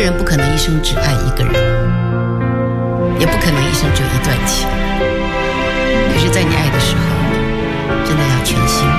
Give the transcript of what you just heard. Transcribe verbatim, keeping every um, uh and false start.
人不可能一生只爱一个人，也不可能一生只有一段情。可是在你爱的时候，真的要全心